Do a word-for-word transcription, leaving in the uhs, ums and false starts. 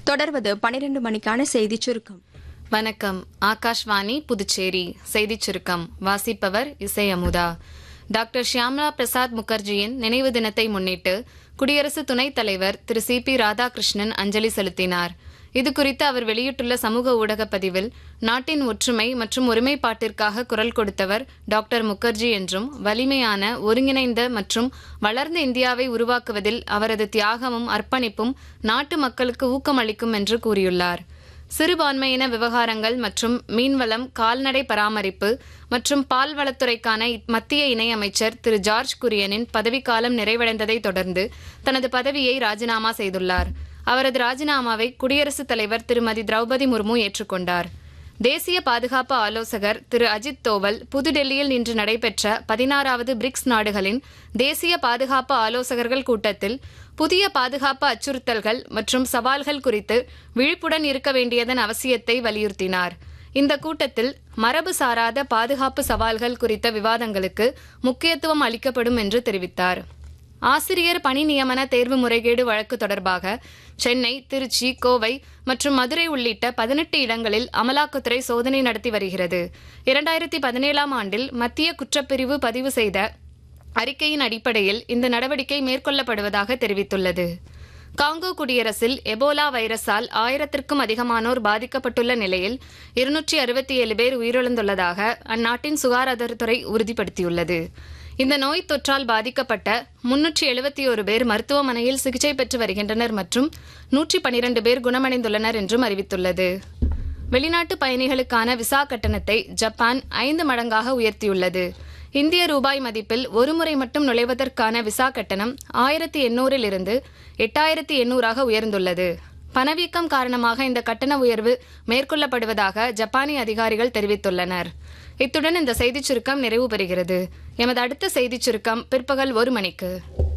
தொடர்வது பனிரெண்டு மணிக்கான செய்திச் சுருக்கம். வணக்கம். ஆகாஷ்வாணி புதுச்சேரி செய்திச் சுருக்கம் வாசிப்பவர் இசை அமுதா. டாக்டர் ஷியாமலா பிரசாத் முகர்ஜியின் நினைவு தினத்தை முன்னிட்டு குடியரசு துணைத் தலைவர் திரு சி பி ராதாகிருஷ்ணன் அஞ்சலி செலுத்தினார். இதுகுறித்து அவர் வெளியிட்டுள்ள சமூக ஊடக பதிவில், நாட்டின் ஒற்றுமை மற்றும் ஒருமைப்பாட்டிற்காக குரல் கொடுத்தவர் டாக்டர் முகர்ஜி என்றும், வலிமையான, ஒருங்கிணைந்த மற்றும் வளர்ந்த இந்தியாவை உருவாக்குவதில் அவரது தியாகமும் அர்ப்பணிப்பும் நாட்டு மக்களுக்கு ஊக்கமளிக்கும் என்று கூறியுள்ளார். சிறுபான்மையின விவகாரங்கள் மற்றும் மீன்வளம், கால்நடை பராமரிப்பு மற்றும் பால்வளத்துறைக்கான மத்திய இணையமைச்சர் திரு ஜார்ஜ் குரியனின் பதவிக்காலம் நிறைவடைந்ததை தொடர்ந்து தனது பதவியை ராஜினாமா செய்துள்ளார். அவரது ராஜினாமாவை குடியரசுத் தலைவர் திருமதி திரௌபதி முர்மு ஏற்றுக்கொண்டார். தேசிய பாதுகாப்பு ஆலோசகர் திரு அஜித் தோவல் புதுடெல்லியில் இன்று நடைபெற்ற பதினாறாவது பிரிக்ஸ் நாடுகளின் தேசிய பாதுகாப்பு ஆலோசகர்கள் கூட்டத்தில் புதிய பாதுகாப்பு அச்சுறுத்தல்கள் மற்றும் சவால்கள் குறித்து விழிப்புடன் இருக்க வேண்டியதன் அவசியத்தை வலியுறுத்தினார். இந்த கூட்டத்தில் மரபு சாராத பாதுகாப்பு சவால்கள் குறித்த விவாதங்களுக்கு முக்கியத்துவம் அளிக்கப்படும் என்று தெரிவித்தார். ஆசிரியர் பணி நியமன தேர்வு முறைகேடு வழக்கு தொடர்பாக சென்னை, திருச்சி, கோவை மற்றும் மதுரை உள்ளிட்ட பதினெட்டு இடங்களில் அமலாக்கத்துறை சோதனை நடத்தி வருகிறது. இரண்டாயிரத்தி பதினேழாம் ஆண்டில் மத்திய குற்றப்பிரிவு பதிவு செய்த அறிக்கையின் அடிப்படையில் இந்த நடவடிக்கை மேற்கொள்ளப்படுவதாக தெரிவித்துள்ளது. காங்கோ குடியரசில் எபோலா வைரஸால் ஆயிரத்திற்கும் அதிகமானோர் பாதிக்கப்பட்டுள்ள நிலையில் இருநூற்றி அறுபத்தி ஏழு பேர் உயிரிழந்துள்ளதாக அந்நாட்டின் சுகாதாரத்துறை உறுதிப்படுத்தியுள்ளது. இந்த நோய் தொற்றால் பாதிக்கப்பட்ட முன்னூற்றி எழுபத்தி ஒரு பேர் மருத்துவமனையில் சிகிச்சை பெற்று வருகின்றனர் மற்றும் நூற்றி பனிரெண்டு பேர் குணமடைந்துள்ளனர் என்றும் அறிவித்துள்ளது. வெளிநாட்டு பயணிகளுக்கான விசா கட்டணத்தை ஜப்பான் ஐந்து மடங்காக உயர்த்தியுள்ளது. இந்திய ரூபாய் மதிப்பில் ஒருமுறை மட்டும் நுழைவதற்கான விசா கட்டணம் ஆயிரத்தி எண்ணூறில் இருந்து எட்டாயிரத்தி எண்ணூறாக உயர்ந்துள்ளது. பணவீக்கம் காரணமாக இந்த கட்டண உயர்வு மேற்கொள்ளப்படுவதாக ஜப்பானிய அதிகாரிகள் தெரிவித்துள்ளனர். இத்துடன் இந்த செய்திச் சுருக்கம் நிறைவு பெறுகிறது. எமது அடுத்த செய்திச் சுருக்கம் பிற்பகல் ஒரு மணிக்கு.